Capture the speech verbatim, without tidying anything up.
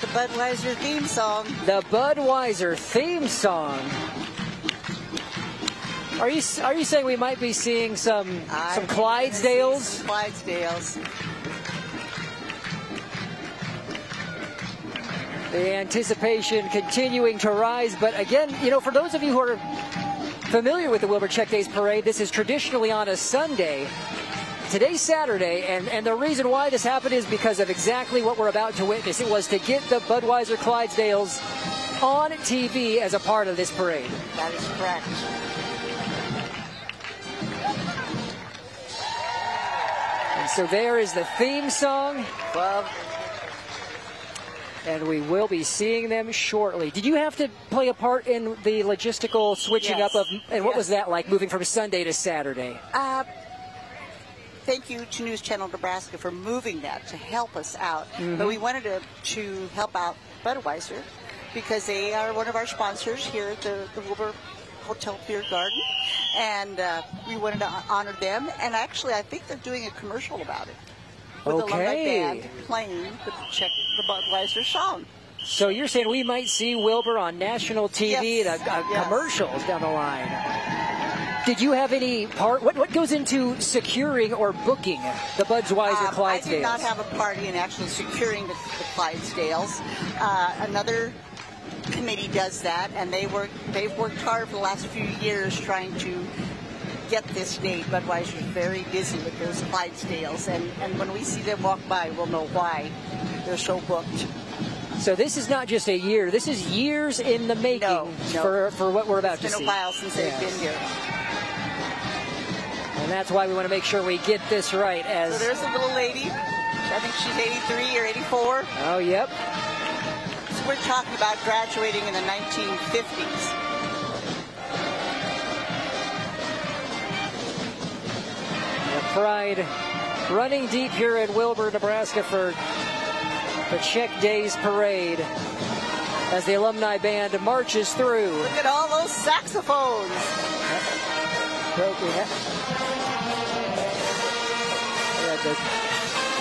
the Budweiser theme song. The Budweiser theme song. Are you are you saying we might be seeing some I some Clydesdales? Some Clydesdales. The anticipation continuing to rise, but again, you know, for those of you who are familiar with the Wilbur Check Days Parade, this is traditionally on a Sunday. Today's Saturday, and, and the reason why this happened is because of exactly what we're about to witness. It was to get the Budweiser Clydesdales on T V as a part of this parade. That is correct. And so there is the theme song. Well, and we will be seeing them shortly. Did you have to play a part in the logistical switching yes. up of, and what yes. was that like, moving from Sunday to Saturday? Uh, thank you to News Channel Nebraska for moving that to help us out. Mm-hmm. But we wanted to, to help out Budweiser because they are one of our sponsors here at the, the Wilbur Hotel Beer Garden. And uh, we wanted to honor them. And actually, I think they're doing a commercial about it. With okay. the alumni band playing the, check, the Budweiser song. So you're saying we might see Wilbur on national T V yes. and a, a yes. commercials down the line. Did you have any part? What, what goes into securing or booking the Budweiser um, Clydesdales? I did not have a party in actually securing the, the Clydesdales. Uh, another committee does that, and they work. They've worked hard for the last few years trying to get this date. Budweiser is very busy with those Clydesdales, and, and when we see them walk by, we'll know why they're so booked. So this is not just a year. This is years in the making no, no. for for what we're about it's to see. It's been a while since yes. they've been here. And that's why we want to make sure we get this right. As so there's a little lady. I think she's eighty-three or eighty-four. Oh, yep. So we're talking about graduating in the nineteen fifties. Pride running deep here in Wilbur, Nebraska for the Check Days Parade as the alumni band marches through. Look at all those saxophones. We had the